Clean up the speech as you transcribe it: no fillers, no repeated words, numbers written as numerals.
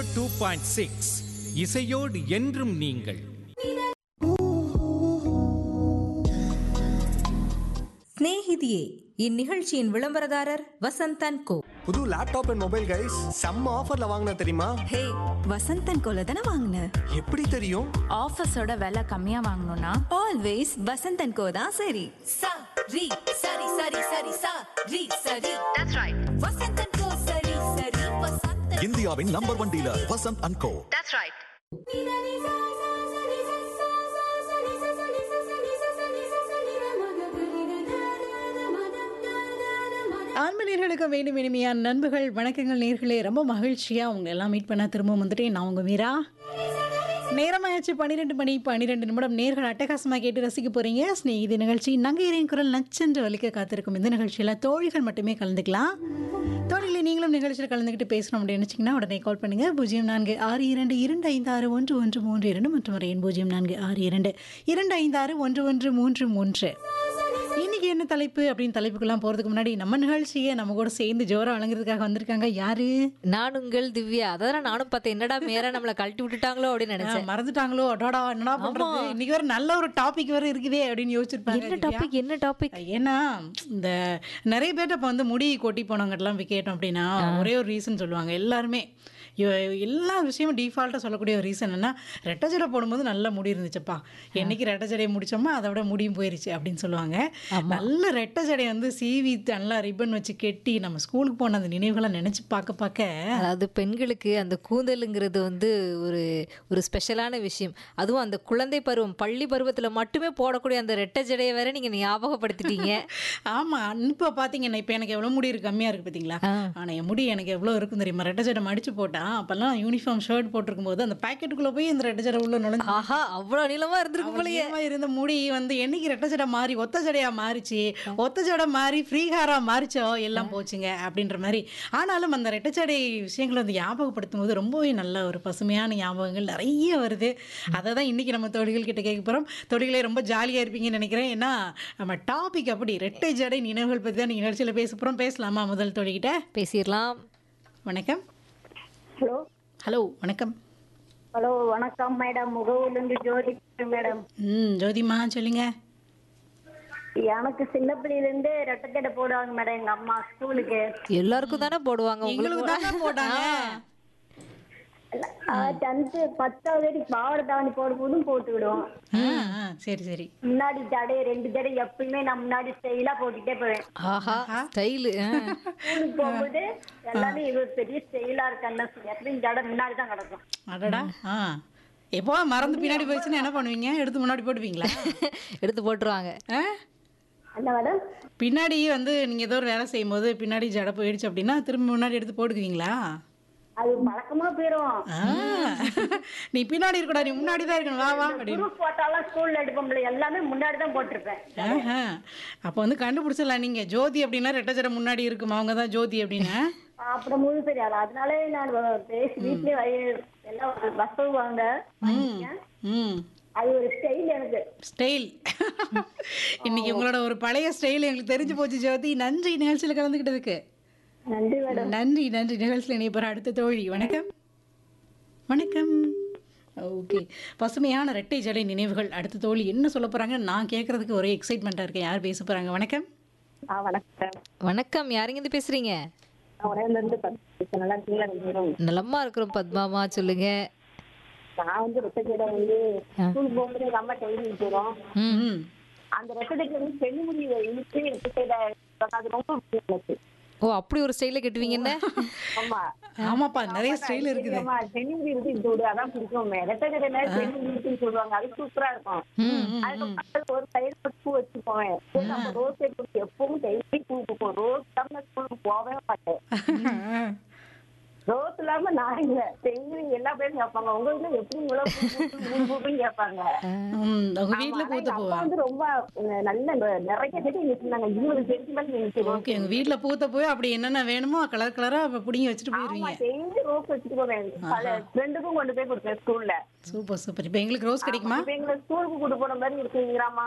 2.6 இசையோடு என்றும் நீங்கள். ஸ்நேகிதியே இந்நிகழ்ச்சியின் விளம்பரதாரர் வசந்தன் கோ. புது லேப்டாப் அண்ட் மொபைல் கைஸ் செம்ம ஆஃபர்ல வாங்கின தெரியுமா? ஹே, வசந்தன் கோல தானே வாங்கின? எப்படி தெரியும்? ஆஃபர்ஸோட விலை கம்மியா வாங்கணும்னா ஆல்வேஸ் வசந்தன் கோ தான் சரி. சா ரி சரி சரி சரி சா ரி சரி. That's right. வசந்தன் கோ சரி சரி வசந்தன். இந்தியாவின் number 1 dealer Vasanth and go. That's right. ஆன்ம நேர்களுக்கு வேண்டும் இனிமையான நண்பர்கள் வணக்கங்கள் நேர்களே. ரொம்ப மகிழ்ச்சியாக அவங்க எல்லாம் மீட் பண்ண திரும்பவும் வந்துட்டேன். நான் உங்கள் மீரா. நேரமாயாச்சு 12 மணி 12 நிமிடம். நேர்கள் அட்டகாசமாக கேட்டு ரசிக்க போகிறீங்க ஸ்நேகிதி நிகழ்ச்சி. நங்கையரின் குரல் நச்சென்று வலிக்க காத்திருக்கும் இந்த நிகழ்ச்சியில் தோழிகள் மட்டுமே கலந்துக்கலாம். தோழிகளை நீங்களும் நிகழ்ச்சியில் கலந்துக்கிட்டு பேசணும் அப்படின்னு நினச்சிங்கன்னா உடனே கால் பண்ணுங்கள். 0462256113 மற்றும் ஒரு எண் 0462256113. இன்னைக்கு என்ன தலைப்பு அப்படின்னு தலைப்புக்கெல்லாம் போகிறதுக்கு முன்னாடி நம்ம நிகழ்ச்சியை நம்ம கூட சேர்ந்து ஜோரா வழங்குறதுக்காக வந்திருக்காங்க. யாரு? நான் உங்கள் திவ்யா. அதான் நானும் பார்த்தேன், என்னடா மேரா நம்மளை கழட்டி விட்டுட்டாங்களோ அப்படின்னு நினைச்சேன். மறந்துட்டாங்களோ, அடாடா என்னடா பண்றது, இன்னைக்கு வேற நல்ல ஒரு டாபிக் வேற இருக்குதே அப்படின்னு யோசிச்சிருப்பாங்க. என்ன டாபிக்? ஏன்னா இந்த நிறைய பேர்ட்ட இப்போ வந்து முடி கொட்டி போனவங்கலாம் போய் கேட்டோம் அப்படின்னா ஒரே ஒரு ரீசன் சொல்லுவாங்க எல்லாருமே. எல்லா விஷயமும் டிஃபால்ட்டாக சொல்லக்கூடிய ஒரு ரீசன் என்ன, ரெட்டை ஜடை போடும்போது நல்ல முடி இருந்துச்சுப்பா, என்னைக்கு ரெட்டை ஜடையை முடிச்சோமோ அதை விட முடியும் போயிருச்சு அப்படின்னு சொல்லுவாங்க. நல்ல ரெட்டை ஜடையை வந்து சீவி நல்லா ரிப்பன் வச்சு கெட்டி நம்ம ஸ்கூலுக்கு போன அந்த நினைவுகளை நினச்சி பார்க்க அதாவது பெண்களுக்கு அந்த கூந்தலுங்கிறது வந்து ஒரு ஒரு ஸ்பெஷலான விஷயம். அதுவும் அந்த குழந்தை பருவம், பள்ளி பருவத்தில் மட்டுமே போடக்கூடிய அந்த ரெட்டை ஜடையை வேற நீங்கள் ஞாபகப்படுத்திட்டீங்க. ஆமாம், இப்போ பார்த்தீங்கன்னா இப்போ எனக்கு எவ்வளோ முடி கம்மியாக இருக்குது பார்த்தீங்களா, ஆனால் என் முடி எனக்கு எவ்வளோ இருக்கும் தெரியுமா? ரெட்டை ஜடை மடிச்சு போட்டா அப்பெல்லாம் யூனிஃபார்ம் ஷர்ட் போட்டிருக்கும் போது அந்த பாக்கெட்டுக்குள்ள போய் இந்த ரெட்டை ஜடை உள்ள நுழைஞ்சு, ஆஹா அவ்வளோ நீளமா இருந்திருக்கு போலயே. இருந்த முடி வந்து என்னைக்கு ரெட்டை ஜடை மாறி ஒத்த ஜடையா மாறிச்சு, ஒத்த ஜடை மாறி ஃப்ரீ ஹேரா மாறிச்சோ எல்லாம் போச்சுங்க அப்படின்ற மாதிரி. ஆனாலும் அந்த ரெட்டை ஜடை விஷயங்களை வந்து ஞாபகப்படுத்தும் போது ரொம்பவே நல்ல ஒரு பசுமையான ஞாபகங்கள் நிறைய வருது. அதை தான் இன்னைக்கு நம்ம தோழிகள் கிட்ட கேட்க போகிறோம். தோழிகளே ரொம்ப ஜாலியாக இருப்பீங்கன்னு நினைக்கிறேன். ஏன்னா நம்ம டாபிக் அப்படி ரெட்டை ஜடை நினைவுகள் பற்றி தான் நீங்கள் நிகழ்ச்சியில் பேச போகிறோம். பேசலாமா முதல் தோழிகிட்ட? பேசிடலாம். வணக்கம். ஹலோ. ஹலோ வணக்கம். ஹலோ வணக்கம் மேடம். முகவூர்லேருந்து ஜோதி மேடம். ஜோதிமா சொல்லுங்க. எனக்கு சின்ன பிள்ளையிலேருந்து ரெட்டை ஜடை போடுவாங்க மேடம் எங்க அம்மா ஸ்கூலுக்கு. எல்லாருக்கும் தானே போடுவாங்க, உங்களுக்கு தானே போட்டாங்க. 10th 10வது வரைக்கும் பாவாடை தாவணி போடும்போதும் போட்டு விடுவோம். சரி சரி. முன்னாடி ஜடை 2 ஜடை எப்பயுமே நான் முன்னாடி ஸ்டைலா போட்டுட்டே போவேன். ஆஹா ஸ்டைலு. ஸ்கூலுக்கு போகும்போது எல்லாமே இவர் பெரிய ஸ்டைலா இருக்காங்க, எப்பயும் ஜடை முன்னாடி தான் கிடக்கும். அடடா. எப்போ மறந்து பின்னாடி போயிடுச்சுன்னா என்ன பண்ணுவீங்க? எடுத்து முன்னாடி போட்டுவீங்களா? எடுத்து போட்டுருவாங்க. அந்த மேடம் பின்னாடி வந்து நீங்கள் ஏதோ ஒரு வேலை செய்யும் போது பின்னாடி ஜடை போயிடுச்சு அப்படின்னா திரும்ப முன்னாடி எடுத்து போட்டுக்குவீங்களா? அது பழக்கமா போயிரும். நீ பின்னாடி இருக்கடா, நீ முன்னாடி தான் இருக்கணும், வா வா அப்படின்னு. போட்டாலும் ஸ்கூல்ல எடுப்போம்ல எல்லாமே முன்னாடி தான் போட்டிருப்பேன். அப்போ வந்து கண்டுபிடிச்சிடலாம் நீங்கள் ஜோதி அப்படின்னா ரெட்டை ஜடை முன்னாடி இருக்குமா, அவங்க தான் ஜோதி அப்படின்னு. அப்புறம் முழு தெரியாது, அதனாலே நான் பேசி வீட்லயே எல்லாம் வசவுவாங்க. அது ஒரு ஸ்டைல், எனக்கு ஸ்டைல். இன்னைக்கு உங்களோட ஒரு பழைய ஸ்டைல் எங்களுக்கு தெரிஞ்சு போச்சு ஜோதி. நன்றி நிகழ்ச்சியில் கலந்துக்கிட்டதுக்கு. நன்றி மேடம். நன்றி நன்றி. நிகழ்ச்சியில் இணைப்பற அடுத்த தோழி. வணக்கம். வணக்கம். ஓகே, பசுமையான ரெட்டை ஜடை நினைவுகள். அடுத்த தோழி என்ன சொல்ல போறாங்க நான் கேட்கறதுக்கு ஒரே எக்ஸைட்மெண்ட்டாக இருக்கேன். யார் பேச போறாங்க? வணக்கம். வணக்கம். வணக்கம், யாருங்க இருந்து பேசுறீங்க? நல்லா இருக்கீங்களா? நலமா இருக்கிறோம் பத்மாமா, சொல்லுங்க. நான் வந்து ரெட்டை ஜடை வந்து ஸ்கூல் போகும்போது எங்க அம்மா டைலரிங் போறோம். அந்த ரெட்டை ஜடை வந்து பெண்ணுமுடி இழுத்து ரெட்டை ஜடை அது ரொம்ப பிடிக்கும். ஓ, அப்படி ஒரு ஸ்டைல கட்டுவீங்க என்ன? ஆமா ஆமாப்பா, நிறைய ஸ்டைல் இருக்குது. பெண்ணுமுடி இழுத்து இந்த அதான் பிடிக்கும். ரெட்டை ஜடை பெண்ணுமுடி இழுத்துன்னு சொல்லுவாங்க, அது சூப்பரா இருக்கும். அதுக்கு ஒரு சைடு பூ வச்சுப்போவேன். நம்ம ரோஸ் எப்பவும் டெய்லி பூ பூப்போம். ரோஸ் இல்லாம ஸ்கூலுக்கு போவே மாட்டேன். ரோஸ் இல்லாம நான் இல்ல, டெய்லி எல்லா பேரும் கேட்பாங்க, உங்க வீட்டுல எப்படி இவ்வளவு பூன்னு கேட்பாங்க. உங்க வீட்டுல பூத்த பூவா? வந்து ரொம்ப நல்ல நிறைய செடி வச்சிருந்தாங்க, 20 செடி. ஓகே, உங்க வீட்டுல பூத்த போய் அப்படி என்னென்ன வேணுமோ கலர் கலரா பிடிங்கி வச்சுட்டு போயிருவீங்க. டெய்லி ரோஸ் வச்சுட்டு போவேன். ஃப்ரெண்டுக்கும் கொண்டு போய் கொடுப்பேன் ஸ்கூல்ல. Super super. இப்ப எங்களுக்கு ரோஸ் கிடைக்குமா? எங்களுக்கு ஸ்கூலுக்கு கூட்டு போன மாதிரி இருக்குங்கிறாமா.